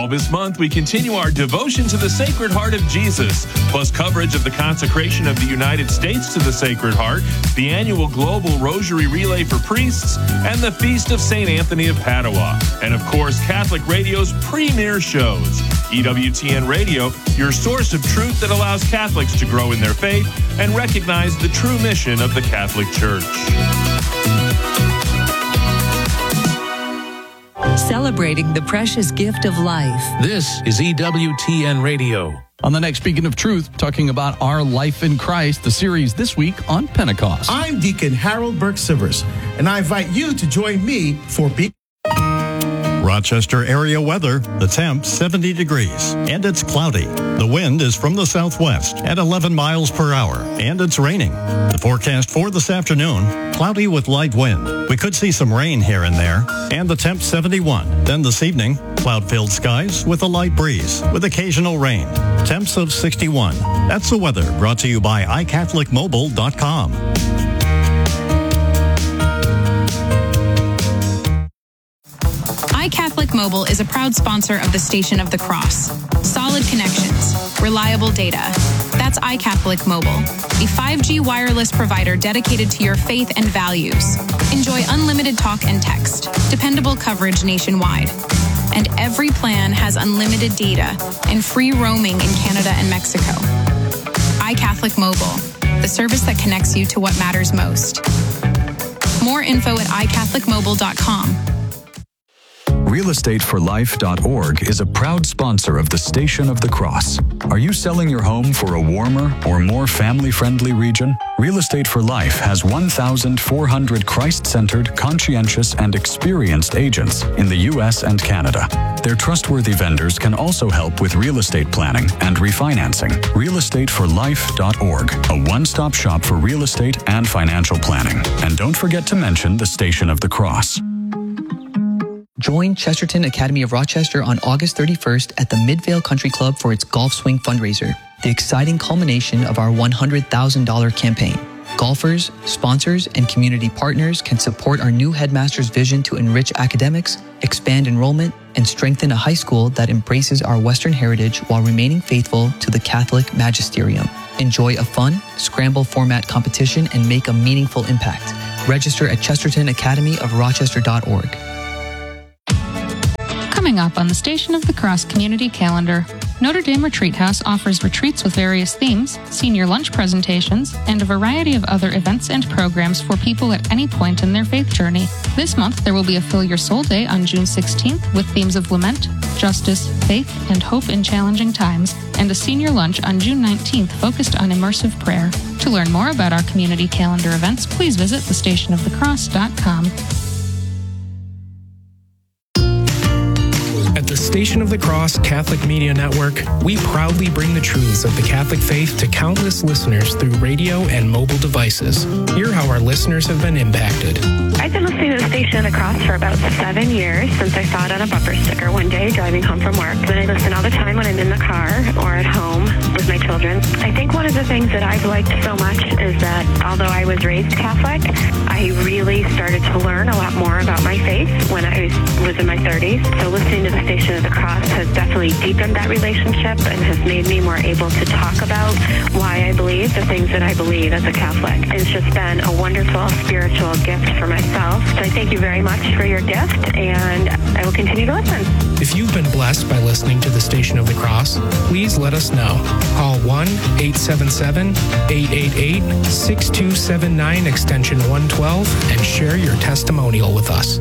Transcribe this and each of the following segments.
All this month, we continue our devotion to the Sacred Heart of Jesus, plus coverage of the consecration of the United States to the Sacred Heart, the annual Global Rosary Relay for Priests, and the Feast of St. Anthony of Padua. And of course, Catholic Radio's premier shows. EWTN Radio, your source of truth that allows Catholics to grow in their faith and recognize the true mission of the Catholic Church. Celebrating the precious gift of life. This is EWTN Radio. On the next Beacon of Truth, talking about our life in Christ, the series this week on Pentecost. I'm Deacon Harold Burke-Sivers, and I invite you to join me for Beacon. Rochester area weather, the temp 70 degrees, and it's cloudy. The wind is from the southwest at 11 miles per hour, and it's raining. The forecast for this afternoon, cloudy with light wind. We could see some rain here and there, and the temp 71. Then this evening, cloud-filled skies with a light breeze, with occasional rain. Temps of 61. That's the weather, brought to you by iCatholicMobile.com. iCatholic Mobile is a proud sponsor of the Station of the Cross. Solid connections, reliable data. That's iCatholic Mobile, a 5G wireless provider dedicated to your faith and values. Enjoy unlimited talk and text, dependable coverage nationwide. And every plan has unlimited data and free roaming in Canada and Mexico. iCatholic Mobile, the service that connects you to what matters most. More info at iCatholicMobile.com. RealEstateForLife.org is a proud sponsor of the Station of the Cross. Are you selling your home for a warmer or more family-friendly region? Real Estate for Life has 1,400 Christ-centered, conscientious, and experienced agents in the U.S. and Canada. Their trustworthy vendors can also help with real estate planning and refinancing. RealEstateForLife.org, a one-stop shop for real estate and financial planning. And don't forget to mention the Station of the Cross. Join Chesterton Academy of Rochester on August 31st at the Midvale Country Club for its Golf Swing fundraiser, the exciting culmination of our $100,000 campaign. Golfers, sponsors, and community partners can support our new headmaster's vision to enrich academics, expand enrollment, and strengthen a high school that embraces our Western heritage while remaining faithful to the Catholic magisterium. Enjoy a fun, scramble format competition and make a meaningful impact. Register at chestertonacademyofrochester.org. Coming up on the Station of the Cross Community Calendar, Notre Dame Retreat House offers retreats with various themes, senior lunch presentations, and a variety of other events and programs for people at any point in their faith journey. This month, there will be a Fill Your Soul Day on June 16th with themes of lament, justice, faith, and hope in challenging times, and a senior lunch on June 19th focused on immersive prayer. To learn more about our community calendar events, please visit thestationofthecross.com. At the Station of the Cross Catholic Media Network, we proudly bring the truths of the Catholic faith to countless listeners through radio and mobile devices. Hear how our listeners have been impacted. I've been listening to the Station of the Cross for about 7 years, since I saw it on a bumper sticker one day driving home from work. Then I listen all the time when I'm in the car or at home with my children. I think one of the things that I've liked so much is that although I was raised Catholic, I really started to learn a lot more about my faith when I was in my 30s. So listening to the Station of the Cross has definitely deepened that relationship and has made me more able to talk about why I believe the things that I believe as a Catholic. It's just been a wonderful spiritual gift for myself. So I thank you very much for your gift, and I will continue to listen. If you've been blessed by listening to the Station of the Cross, please let us know. Call 1-877-888-6279 extension 112 and share your testimonial with us.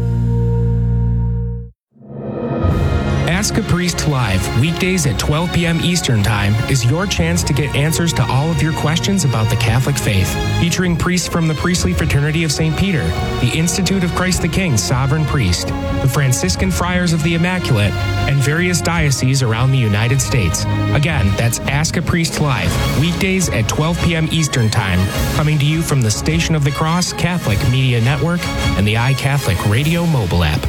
Ask a Priest Live, weekdays at 12 p.m. Eastern Time, is your chance to get answers to all of your questions about the Catholic faith. Featuring priests from the Priestly Fraternity of St. Peter, the Institute of Christ the King Sovereign Priest, the Franciscan Friars of the Immaculate, and various dioceses around the United States. Again, that's Ask a Priest Live, weekdays at 12 p.m. Eastern Time, coming to you from the Station of the Cross Catholic Media Network and the iCatholic Radio mobile app.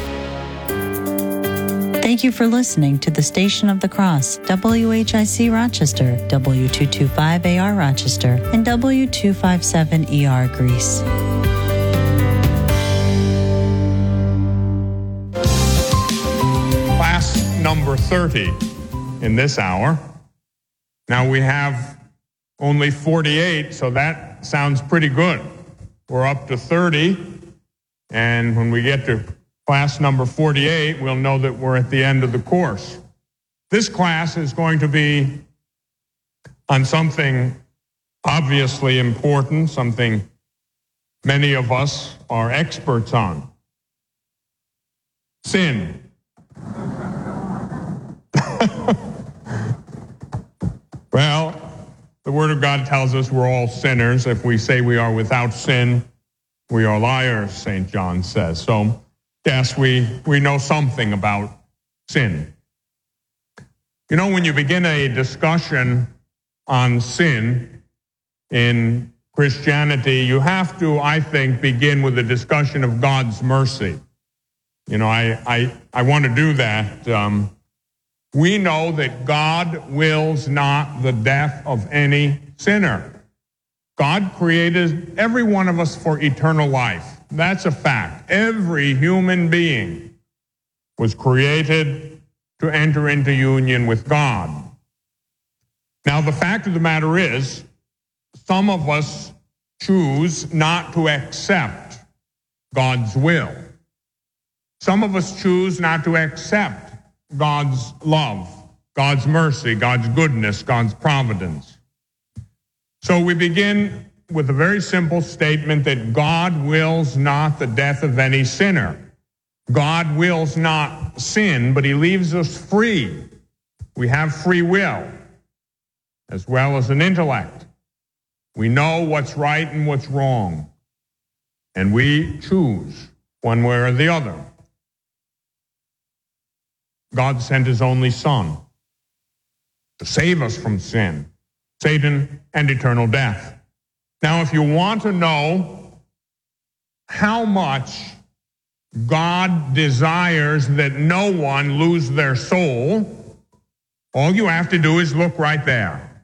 Thank you for listening to the Station of the Cross, WHIC Rochester, W225AR Rochester, and W257ER Greece. Class, number 30 in this hour. Now we have only 48, so that sounds pretty good. We're up to 30, and when we get to class number 48, we'll know that we're at the end of the course. This class is going to be on something obviously important, something many of us are experts on. Sin. Well, the Word of God tells us we're all sinners. If we say we are without sin, we are liars, St. John says. So, yes, we know something about sin. You know, when you begin a discussion on sin in Christianity, you have to, I think, begin with a discussion of God's mercy. You know, I want to do that. We know that God wills not the death of any sinner. God created every one of us for eternal life. That's a fact. Every human being was created to enter into union with God. Now, the fact of the matter is, some of us choose not to accept God's will. Some of us choose not to accept God's love, God's mercy, God's goodness, God's providence. So we begin with a very simple statement that God wills not the death of any sinner. God wills not sin, but he leaves us free. We have free will, as well as an intellect. We know what's right and what's wrong, and we choose one way or the other. God sent his only Son to save us from sin, Satan, and eternal death. Now, if you want to know how much God desires that no one lose their soul, all you have to do is look right there.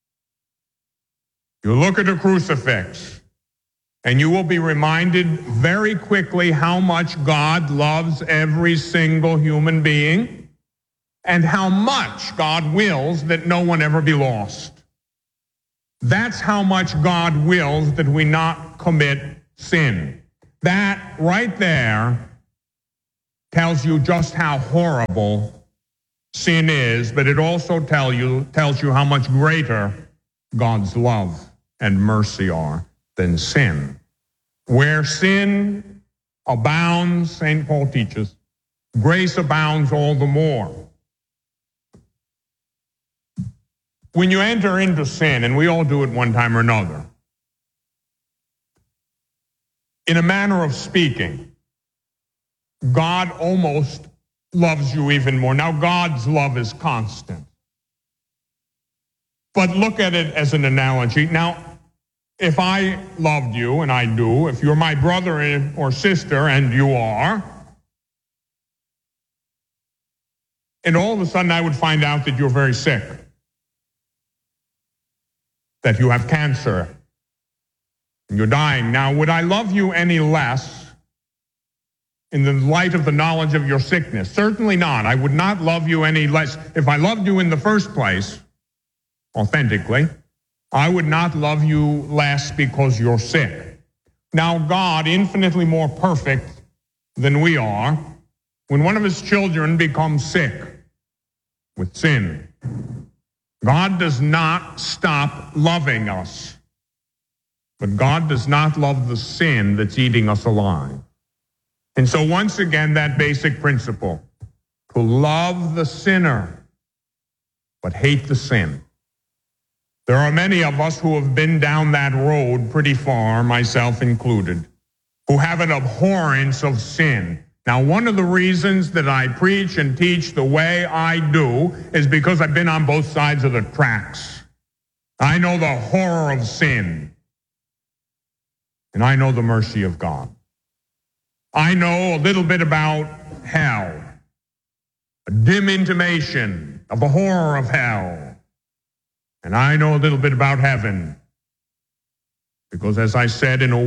You look at a crucifix, and you will be reminded very quickly how much God loves every single human being and how much God wills that no one ever be lost. That's how much God wills that we not commit sin. That right there tells you just how horrible sin is, but it also tells you how much greater God's love and mercy are than sin. Where sin abounds, St. Paul teaches, grace abounds all the more. When you enter into sin, and we all do it one time or another, in a manner of speaking, God almost loves you even more. Now, God's love is constant. But look at it as an analogy. Now, if I loved you, and I do, if you're my brother or sister, and you are, and all of a sudden I would find out that you're very sick, that you have cancer, and you're dying. Now, would I love you any less in the light of the knowledge of your sickness? Certainly not. I would not love you any less. If I loved you in the first place, authentically, I would not love you less because you're sick. Now, God, infinitely more perfect than we are, when one of his children becomes sick with sin, God does not stop loving us, but God does not love the sin that's eating us alive. And so once again, that basic principle, to love the sinner, but hate the sin. There are many of us who have been down that road pretty far, myself included, who have an abhorrence of sin. Now, one of the reasons that I preach and teach the way I do is because I've been on both sides of the tracks. I know the horror of sin, and I know the mercy of God. I know a little bit about hell, a dim intimation of the horror of hell, and I know a little bit about heaven. Because as I said, in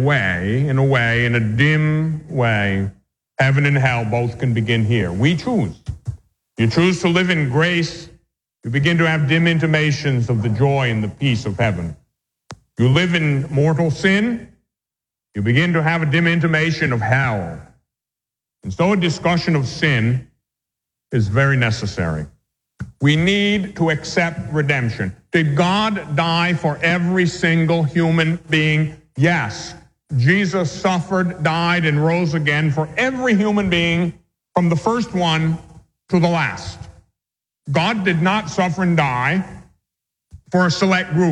a dim way, heaven and hell both can begin here. We choose. You choose to live in grace, you begin to have dim intimations of the joy and the peace of heaven. You live in mortal sin, you begin to have a dim intimation of hell. And so a discussion of sin is very necessary. We need to accept redemption. Did God die for every single human being? Yes. Jesus suffered, died, and rose again for every human being from the first one to the last. God did not suffer and die for a select group.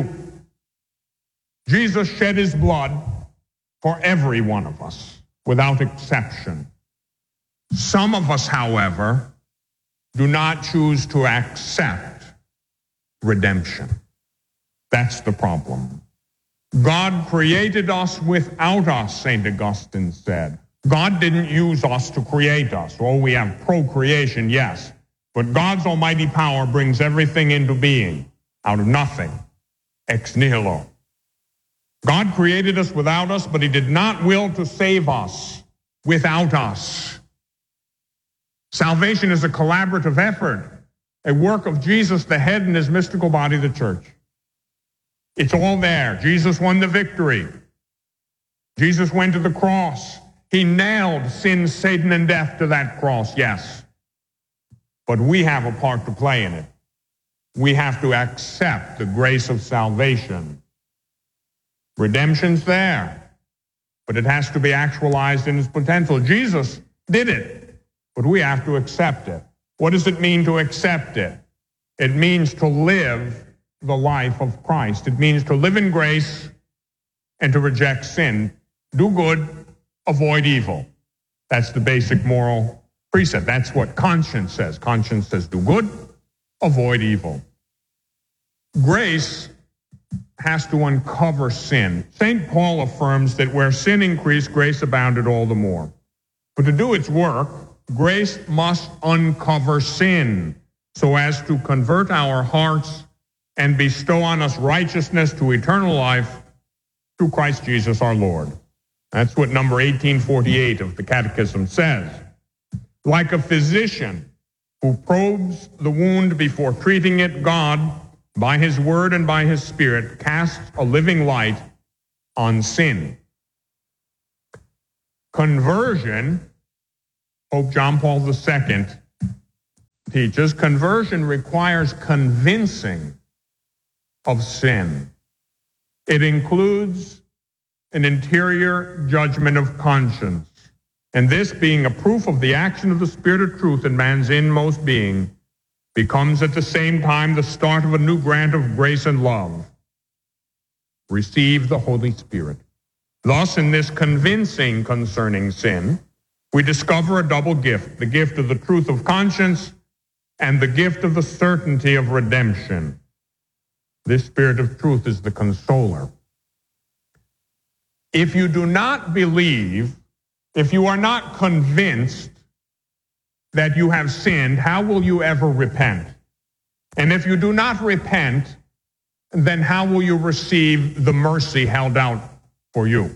Jesus shed his blood for every one of us, without exception. Some of us, however, do not choose to accept redemption. That's the problem. God created us without us, St. Augustine said. God didn't use us to create us. Oh, we have procreation, yes. But God's almighty power brings everything into being out of nothing, ex nihilo. God created us without us, but he did not will to save us without us. Salvation is a collaborative effort, a work of Jesus, the head, and his mystical body, the church. It's all there. Jesus won the victory. Jesus went to the cross. He nailed sin, Satan, and death to that cross, yes. But we have a part to play in it. We have to accept the grace of salvation. Redemption's there, but it has to be actualized in its potential. Jesus did it, but we have to accept it. What does it mean to accept it? It means to live the life of Christ. It means to live in grace and to reject sin. Do good, avoid evil. That's the basic moral precept. That's what conscience says. Conscience says do good, avoid evil. Grace has to uncover sin. St. Paul affirms that where sin increased, grace abounded all the more. But to do its work, grace must uncover sin so as to convert our hearts and bestow on us righteousness to eternal life through Christ Jesus our Lord. That's what number 1848 of the Catechism says. Like a physician who probes the wound before treating it, God, by his word and by his spirit, casts a living light on sin. Conversion, Pope John Paul II teaches, conversion requires convincing of sin. It includes an interior judgment of conscience, and this being a proof of the action of the Spirit of truth in man's inmost being, becomes at the same time the start of a new grant of grace and love. Receive the Holy Spirit. Thus, in this convincing concerning sin, we discover a double gift, the gift of the truth of conscience and the gift of the certainty of redemption. This Spirit of truth is the consoler. If you do not believe, if you are not convinced that you have sinned, how will you ever repent? And if you do not repent, then how will you receive the mercy held out for you?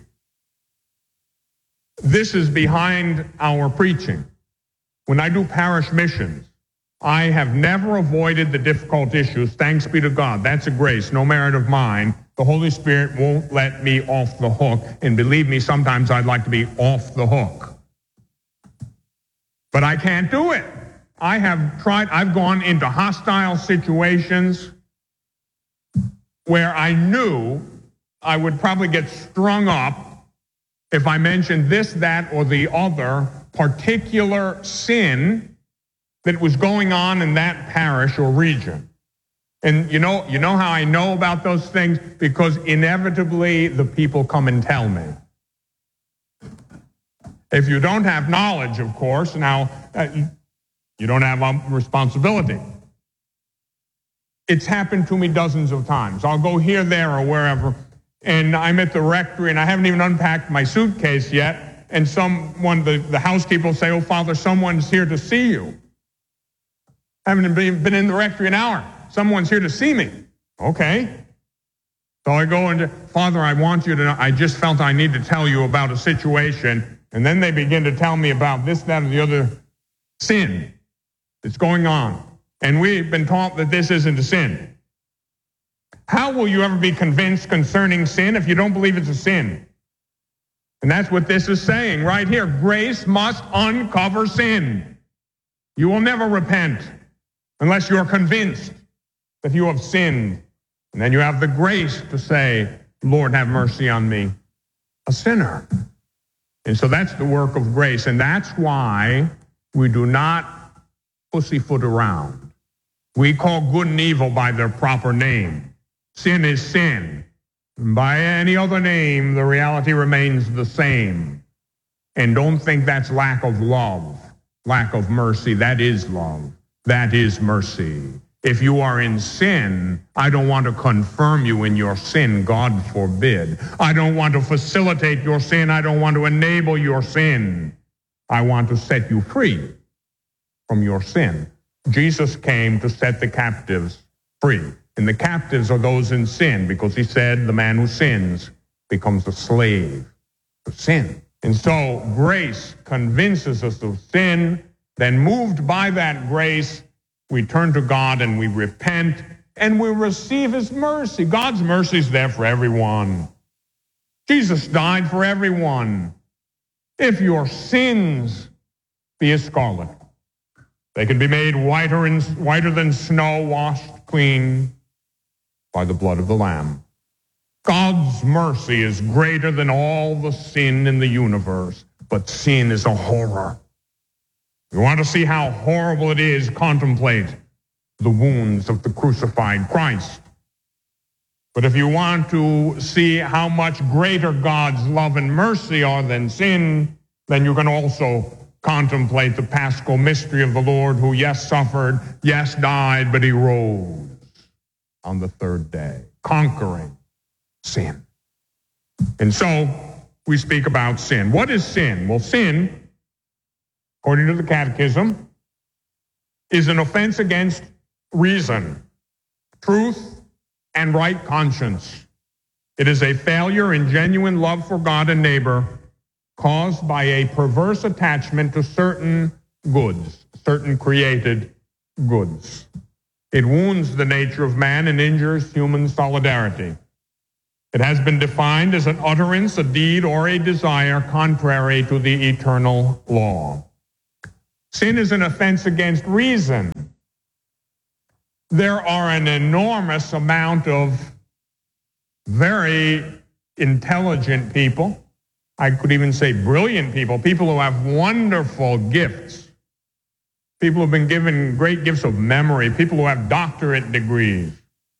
This is behind our preaching. When I do parish missions, I have never avoided the difficult issues. Thanks be to God. That's a grace, no merit of mine. The Holy Spirit won't let me off the hook. And believe me, sometimes I'd like to be off the hook. But I can't do it. I have tried, I've gone into hostile situations where I knew I would probably get strung up if I mentioned this, that, or the other particular sin that was going on in that parish or region. And you know how I know about those things? Because inevitably the people come and tell me. If you don't have knowledge, of course, now you don't have responsibility. It's happened to me dozens of times. I'll go here, there, or wherever, and I'm at the rectory, and I haven't even unpacked my suitcase yet, and someone, the housekeeper will say, "Oh, Father, someone's here to see you." I haven't been in the rectory an hour. Someone's here to see me. Okay. So I go into, "Father, I want you to know, I just felt I need to tell you about a situation." And then they begin to tell me about this, that, or the other sin. It's going on. And we've been taught that this isn't a sin. How will you ever be convinced concerning sin if you don't believe it's a sin? And that's what this is saying right here. Grace must uncover sin. You will never repent unless you're convinced that you have sinned. And then you have the grace to say, Lord, have mercy on me, a sinner. And so that's the work of grace. And that's why we do not pussyfoot around. We call good and evil by their proper name. Sin is sin. By any other name, the reality remains the same. And don't think that's lack of love, lack of mercy. That is love. That is mercy. If you are in sin, I don't want to confirm you in your sin, God forbid. I don't want to facilitate your sin. I don't want to enable your sin. I want to set you free from your sin. Jesus came to set the captives free. And the captives are those in sin, because he said the man who sins becomes a slave to sin. And so grace convinces us of sin. Then moved by that grace, we turn to God and we repent and we receive his mercy. God's mercy is there for everyone. Jesus died for everyone. If your sins be as scarlet, they can be made whiter than snow, washed clean by the blood of the Lamb. God's mercy is greater than all the sin in the universe, but sin is a horror. You want to see how horrible it is, contemplate the wounds of the crucified Christ. But if you want to see how much greater God's love and mercy are than sin, then you can also contemplate the paschal mystery of the Lord, who yes suffered, yes died, but he rose on the third day, conquering sin. And so we speak about sin. What is sin? Well, sin, according to the Catechism, is an offense against reason, truth, and right conscience. It is a failure in genuine love for God and neighbor caused by a perverse attachment to certain goods, certain created goods. It wounds the nature of man and injures human solidarity. It has been defined as an utterance, a deed, or a desire contrary to the eternal law. Sin is an offense against reason. There are an enormous amount of very intelligent people, I could even say brilliant people, people who have wonderful gifts, people who have been given great gifts of memory, people who have doctorate degrees,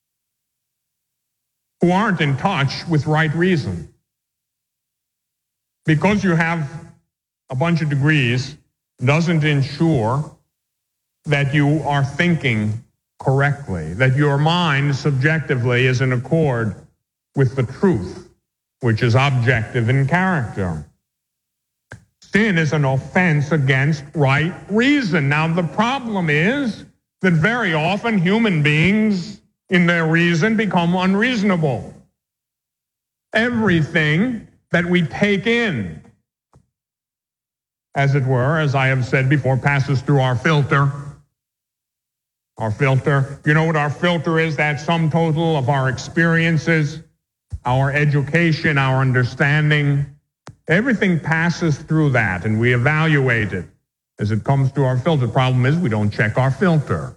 who aren't in touch with right reason. Because you have a bunch of degrees doesn't ensure that you are thinking correctly, that your mind subjectively is in accord with the truth, which is objective in character. Sin is an offense against right reason. Now, the problem is that very often human beings in their reason become unreasonable. Everything that we take in, as it were, as I have said before, passes through our filter. Our filter, you know what our filter is? That sum total of our experiences, our education, our understanding. Everything passes through that, and we evaluate it as it comes through our filter. The problem is we don't check our filter.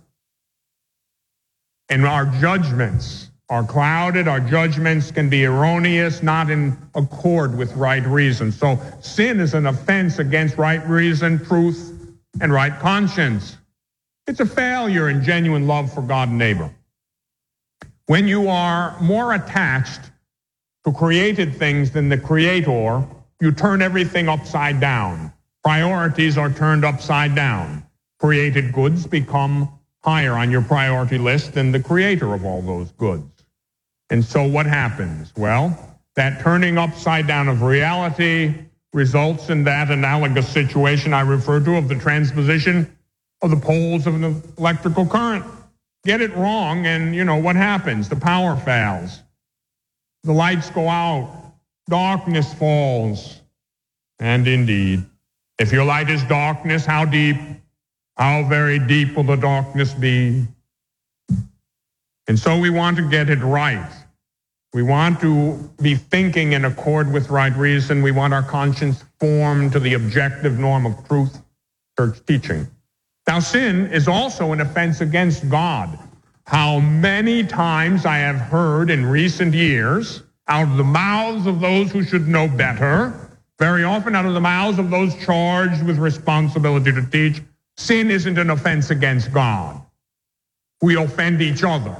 And our judgments are clouded. Our judgments can be erroneous, not in accord with right reason. So sin is an offense against right reason, truth, and right conscience. It's a failure in genuine love for God and neighbor. When you are more attached to created things than the Creator, you turn everything upside down. Priorities are turned upside down. Created goods become higher on your priority list than the Creator of all those goods. And so what happens? Well, that turning upside down of reality results in that analogous situation I referred to of the transposition of the poles of an electrical current. Get it wrong, and you know what happens? The power fails. The lights go out. Darkness falls. And indeed, if your light is darkness, how deep? How very deep will the darkness be? And so we want to get it right. We want to be thinking in accord with right reason. We want our conscience formed to the objective norm of truth, church teaching. Now, sin is also an offense against God. How many times I have heard in recent years, out of the mouths of those who should know better, very often out of the mouths of those charged with responsibility to teach, sin isn't an offense against God. We offend each other,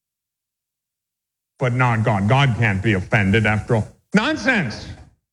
but not God. God can't be offended after all. Nonsense.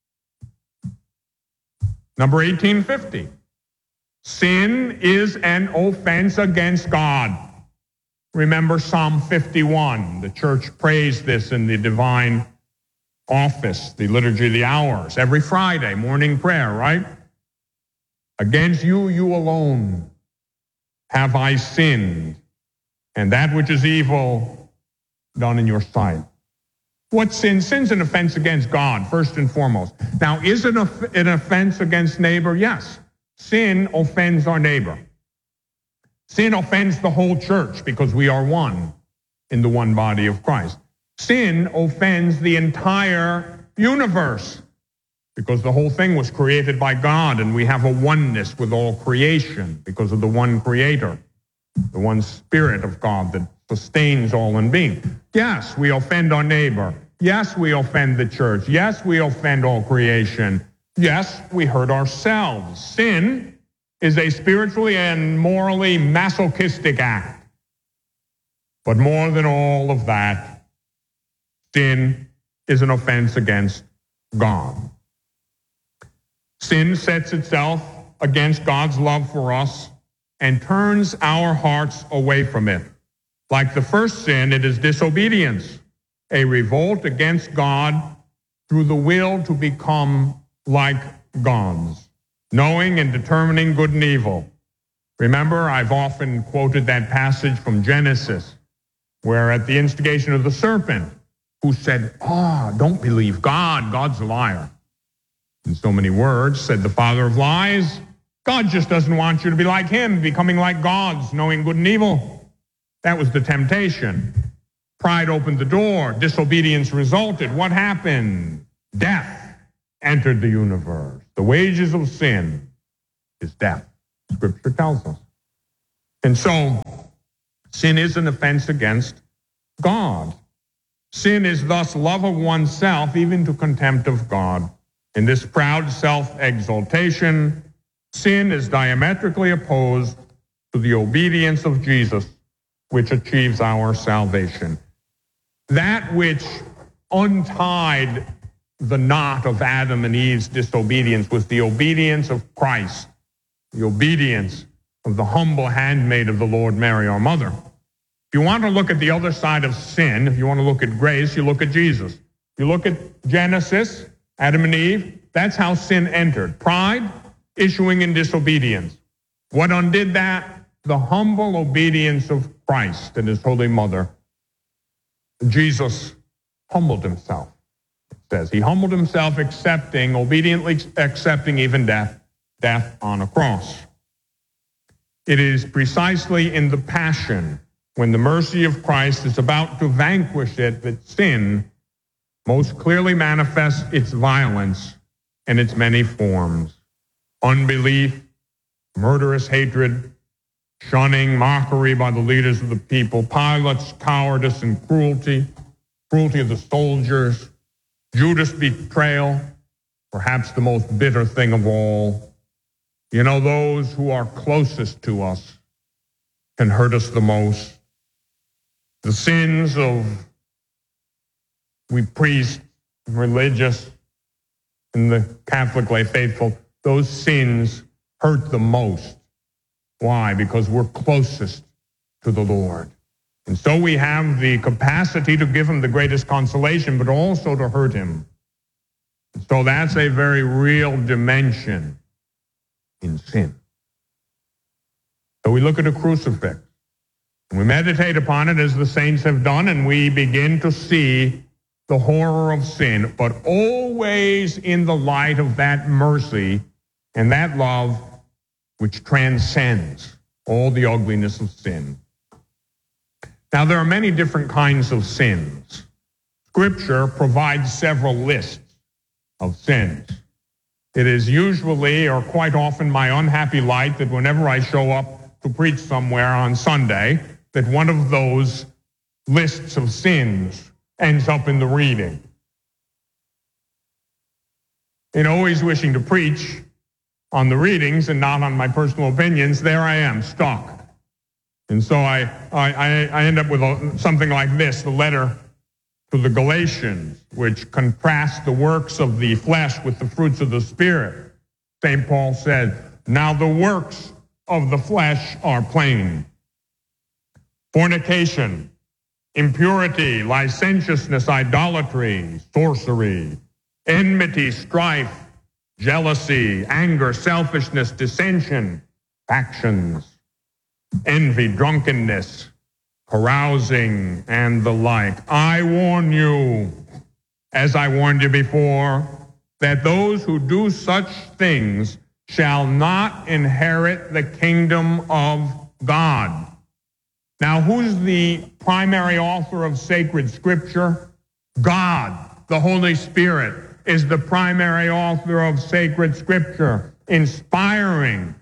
Number 1850. Sin is an offense against God. Remember Psalm 51. The church prays this in the divine office, the liturgy of the hours, every Friday, morning prayer, right? Against you, you alone, have I sinned, and that which is evil done in your sight. What sin? Sin's an offense against God, first and foremost. Now, is it an offense against neighbor? Yes. Sin offends our neighbor. Sin offends the whole church because we are one in the one body of Christ. Sin offends the entire universe because the whole thing was created by God, and we have a oneness with all creation because of the one creator, the one Spirit of God that sustains all in being. Yes, we offend our neighbor. Yes, we offend the church. Yes, we offend all creation. Yes, we hurt ourselves. Sin is a spiritually and morally masochistic act. But more than all of that, sin is an offense against God. Sin sets itself against God's love for us and turns our hearts away from it. Like the first sin, it is disobedience, a revolt against God through the will to become like gods, knowing and determining good and evil. Remember, I've often quoted that passage from Genesis, where at the instigation of the serpent, who said, don't believe God, God's a liar. In so many words, said the father of lies, God just doesn't want you to be like him, becoming like gods, knowing good and evil. That was the temptation. Pride opened the door. Disobedience resulted. What happened? Death entered the universe. The wages of sin is death, Scripture tells us. And so, sin is an offense against God. Sin is thus love of oneself, even to contempt of God. In this proud self-exaltation, sin is diametrically opposed to the obedience of Jesus, which achieves our salvation. That which untied the knot of Adam and Eve's disobedience was the obedience of Christ, the obedience of the humble handmaid of the Lord, Mary, our mother. If you want to look at the other side of sin, if you want to look at grace, you look at Jesus. You look at Genesis, Adam and Eve, that's how sin entered. Pride, issuing in disobedience. What undid that? The humble obedience of Christ and his holy mother. Jesus humbled himself, it says. He humbled himself, obediently accepting even death on a cross. It is precisely in the passion, when the mercy of Christ is about to vanquish it, that sin most clearly manifests its violence in its many forms. Unbelief, murderous hatred, shunning, mockery by the leaders of the people, Pilate's cowardice and cruelty of the soldiers, Judas' betrayal, perhaps the most bitter thing of all. You know, those who are closest to us can hurt us the most. The sins of we priests, religious, in the Catholic lay faithful, those sins hurt the most. Why? Because we're closest to the Lord. And so we have the capacity to give him the greatest consolation, but also to hurt him. And so that's a very real dimension in sin. So we look at a crucifix, and we meditate upon it as the saints have done, and we begin to see the horror of sin, but always in the light of that mercy and that love which transcends all the ugliness of sin. Now, there are many different kinds of sins. Scripture provides several lists of sins. It is usually or quite often my unhappy light that whenever I show up to preach somewhere on Sunday, that one of those lists of sins ends up in the reading. In always wishing to preach on the readings and not on my personal opinions, there I am, stuck. And so I end up with something like this, the letter to the Galatians, which contrasts the works of the flesh with the fruits of the Spirit. St. Paul said, now the works of the flesh are plain: fornication, impurity, licentiousness, idolatry, sorcery, enmity, strife, jealousy, anger, selfishness, dissension, factions, envy, drunkenness, carousing, and the like. I warn you, as I warned you before, that those who do such things shall not inherit the kingdom of God. Now, who's the primary author of sacred scripture? God, the Holy Spirit, is the primary author of sacred scripture, inspiring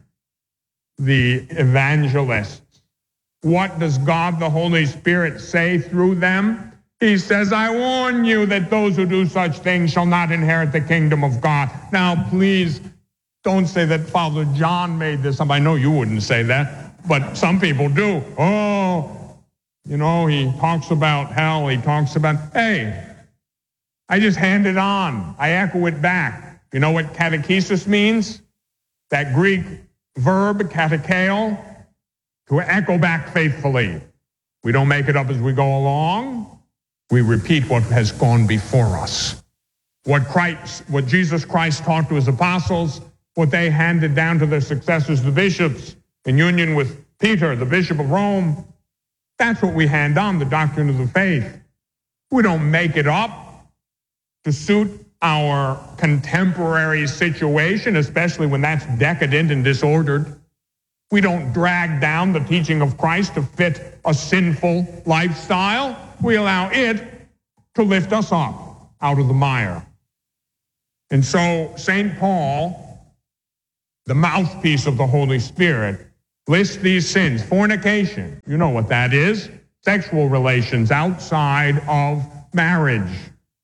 the evangelists. What does God, the Holy Spirit, say through them? He says, I warn you that those who do such things shall not inherit the kingdom of God. Now, please don't say that Father John made this up. I know you wouldn't say that, but some people do. Oh, you know, he talks about hell. He talks about, hey, I just hand it on. I echo it back. You know what catechesis means? That Greek verb, katecheo, to echo back faithfully. We don't make it up as we go along. We repeat what has gone before us. What Jesus Christ taught to his apostles, what they handed down to their successors, the bishops, in union with Peter, the Bishop of Rome. That's what we hand on, the doctrine of the faith. We don't make it up to suit our contemporary situation, especially when that's decadent and disordered. We don't drag down the teaching of Christ to fit a sinful lifestyle. We allow it to lift us up out of the mire. And so St. Paul, the mouthpiece of the Holy Spirit, lists these sins. Fornication, you know what that is. Sexual relations outside of marriage.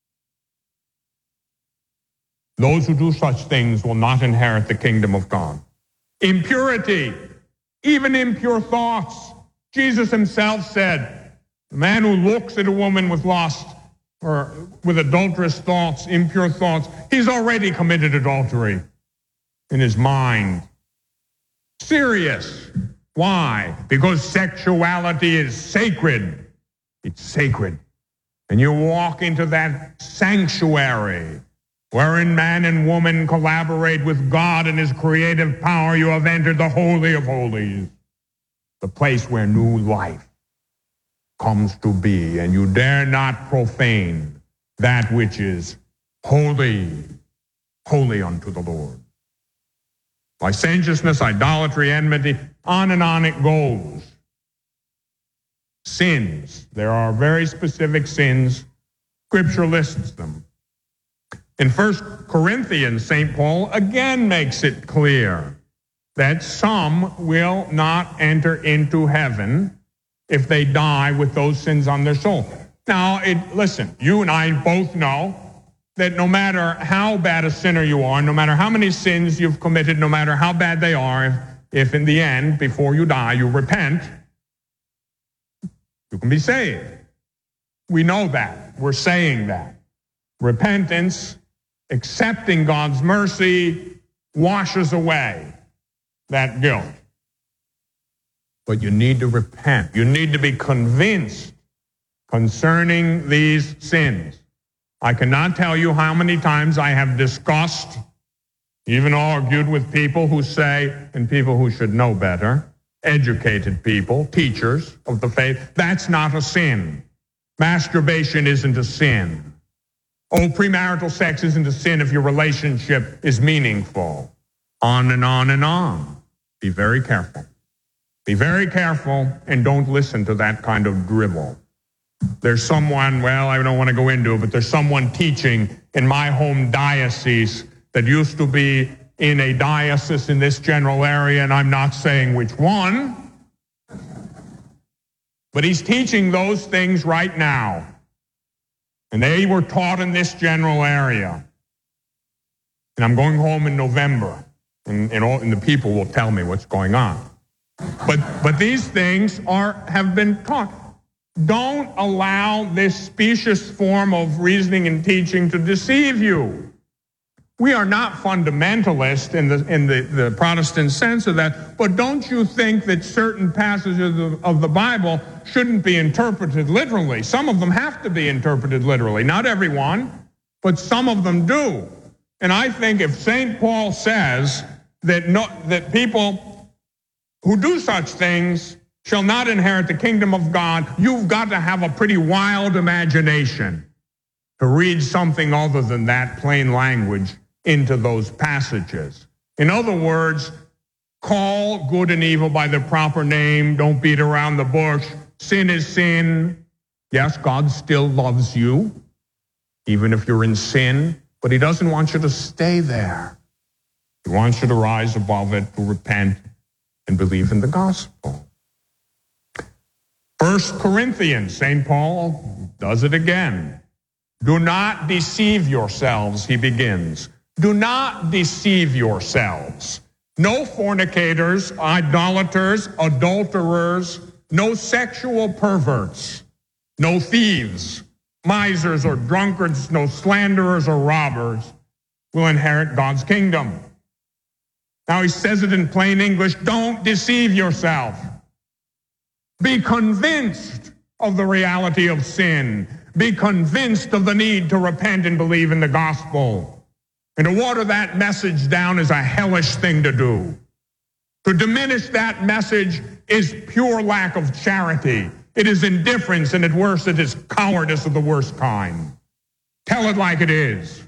Those who do such things will not inherit the kingdom of God. Impurity, even impure thoughts. Jesus himself said, the man who looks at a woman with lust or with adulterous thoughts, impure thoughts, he's already committed adultery in his mind. Serious. Why? Because sexuality is sacred. It's sacred. And you walk into that sanctuary wherein man and woman collaborate with God and his creative power. You have entered the Holy of Holies, the place where new life comes to be, and you dare not profane that which is holy, holy unto the Lord. Licentiousness, idolatry, enmity, on and on it goes. Sins. There are very specific sins. Scripture lists them. In 1 Corinthians, St. Paul again makes it clear that some will not enter into heaven if they die with those sins on their soul. Now, listen, you and I both know that no matter how bad a sinner you are, no matter how many sins you've committed, no matter how bad they are, if in the end, before you die, you repent, you can be saved. We know that. We're saying that. Repentance, accepting God's mercy, washes away that guilt. But you need to repent. You need to be convinced concerning these sins. I cannot tell you how many times I have discussed, even argued with people who say, and people who should know better, educated people, teachers of the faith, that's not a sin. Masturbation isn't a sin. Oh, premarital sex isn't a sin if your relationship is meaningful. On and on and on. Be very careful. Be very careful and don't listen to that kind of drivel. There's someone, well, I don't want to go into it, but there's someone teaching in my home diocese that used to be in a diocese in this general area, and I'm not saying which one, but he's teaching those things right now. And they were taught in this general area. And I'm going home in November, and the people will tell me what's going on. But these things have been taught. Don't allow this specious form of reasoning and teaching to deceive you. We are not fundamentalists in the Protestant sense of that, but don't you think that certain passages of the Bible shouldn't be interpreted literally? Some of them have to be interpreted literally. Not everyone, but some of them do. And I think if St. Paul says that people who do such things shall not inherit the kingdom of God, you've got to have a pretty wild imagination to read something other than that plain language into those passages. In other words, call good and evil by their proper name. Don't beat around the bush. Sin is sin. Yes, God still loves you, even if you're in sin, but he doesn't want you to stay there. He wants you to rise above it, to repent and believe in the gospel. 1 Corinthians, St. Paul does it again. Do not deceive yourselves, he begins. Do not deceive yourselves. No fornicators, idolaters, adulterers, no sexual perverts, no thieves, misers or drunkards, no slanderers or robbers will inherit God's kingdom. Now he says it in plain English, don't deceive yourself. Be convinced of the reality of sin. Be convinced of the need to repent and believe in the gospel. And to water that message down is a hellish thing to do. To diminish that message is pure lack of charity. It is indifference, and at worst, it is cowardice of the worst kind. Tell it like it is.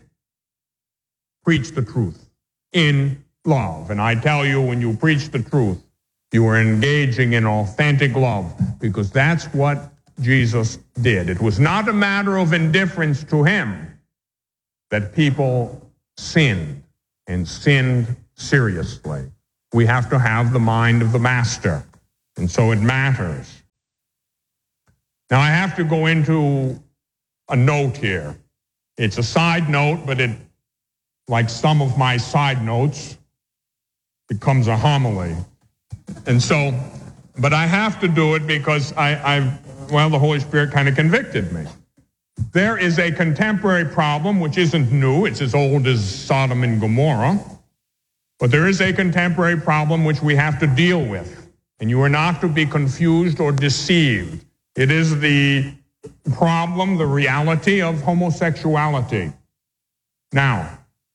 Preach the truth in love. And I tell you, when you preach the truth, you are engaging in authentic love, because that's what Jesus did. It was not a matter of indifference to him that people sinned, and sinned seriously. We have to have the mind of the master, and so it matters. Now I have to go into a note here. It's a side note, but it, like some of my side notes, becomes a homily. And so, but I have to do it because the Holy Spirit kind of convicted me. There is a contemporary problem which isn't new. It's as old as Sodom and Gomorrah. But there is a contemporary problem which we have to deal with. And you are not to be confused or deceived. It is the problem, the reality of homosexuality. Now,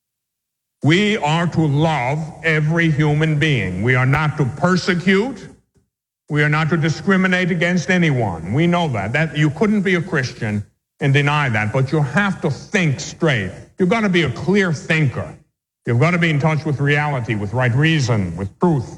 we are to love every human being. We are not to persecute. We are not to discriminate against anyone. We know that you couldn't be a Christian and deny that, but you have to think straight. You've got to be a clear thinker. You've got to be in touch with reality, with right reason, with truth.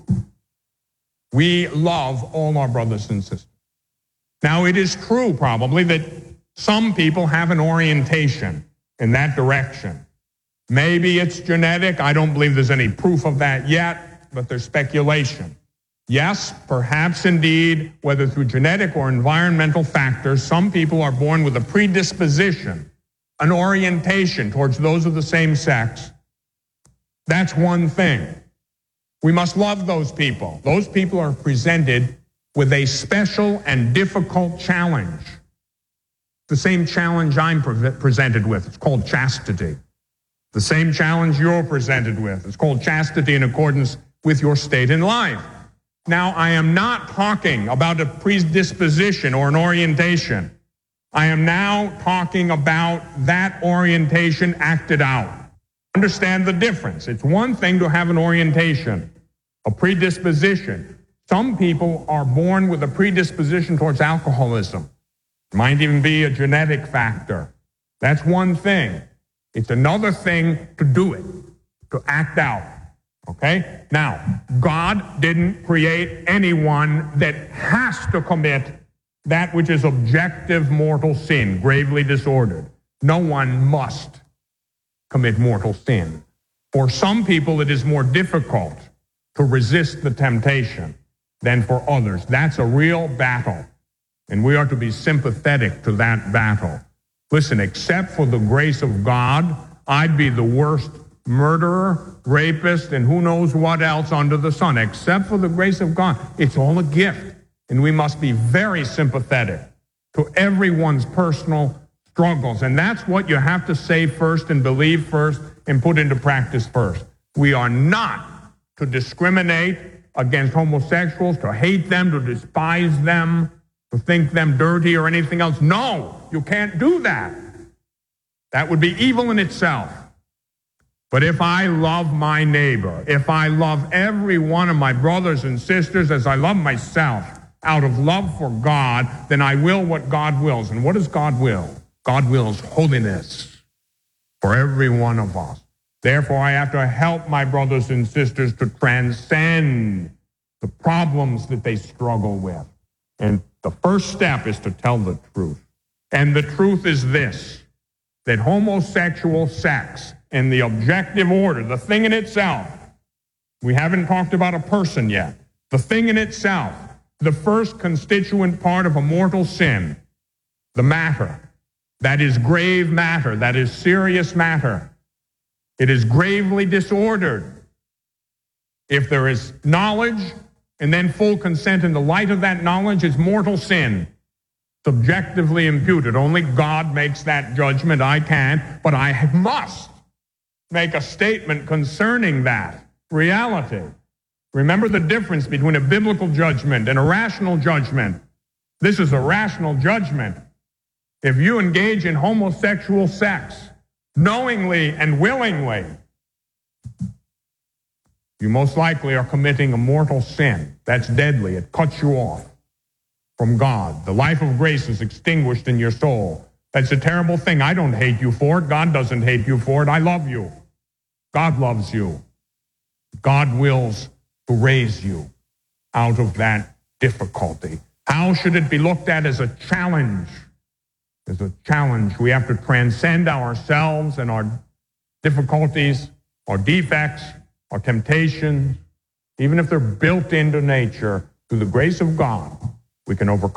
We love all our brothers and sisters. Now, it is true probably that some people have an orientation in that direction. Maybe it's genetic. I don't believe there's any proof of that yet, but there's speculation. Yes, perhaps indeed, whether through genetic or environmental factors, some people are born with a predisposition, an orientation towards those of the same sex. That's one thing. We must love those people. Those people are presented with a special and difficult challenge. The same challenge I'm presented with. It's called chastity. The same challenge you're presented with. It's called chastity in accordance with your state in life. Now, I am not talking about a predisposition or an orientation. I am now talking about that orientation acted out. Understand the difference. It's one thing to have an orientation, a predisposition. Some people are born with a predisposition towards alcoholism. It might even be a genetic factor. That's one thing. It's another thing to do it, to act out. Okay? Now, God didn't create anyone that has to commit that which is objective mortal sin, gravely disordered. No one must commit mortal sin. For some people, it is more difficult to resist the temptation than for others. That's a real battle, and we are to be sympathetic to that battle. Listen, except for the grace of God, I'd be the worst murderer, rapist, and who knows what else under the sun. Except for the grace of God, it's all a gift, and we must be very sympathetic to everyone's personal struggles. And that's what you have to say first and believe first and put into practice first. We are not to discriminate against homosexuals, to hate them, to despise them, to think them dirty or anything else. No, you can't do that. That would be evil in itself. But if I love my neighbor, if I love every one of my brothers and sisters as I love myself, out of love for God, then I will what God wills. And what does God will? God wills holiness for every one of us. Therefore, I have to help my brothers and sisters to transcend the problems that they struggle with. And the first step is to tell the truth. And the truth is this, that homosexual sex and the objective order, the thing in itself, we haven't talked about a person yet, the thing in itself, the first constituent part of a mortal sin, the matter, that is grave matter, that is serious matter. It is gravely disordered. If there is knowledge and then full consent in the light of that knowledge, it's mortal sin, subjectively imputed. Only God makes that judgment. I can't, but I must make a statement concerning that reality. Remember the difference between a biblical judgment and a rational judgment. This is a rational judgment. If you engage in homosexual sex, knowingly and willingly, you most likely are committing a mortal sin. That's deadly. It cuts you off from God. The life of grace is extinguished in your soul. That's a terrible thing. I don't hate you for it. God doesn't hate you for it. I love you. God loves you. God wills to raise you out of that difficulty. How should it be looked at? As a challenge. As a challenge. We have to transcend ourselves and our difficulties, our defects, our temptations. Even if they're built into nature, through the grace of God, we can overcome.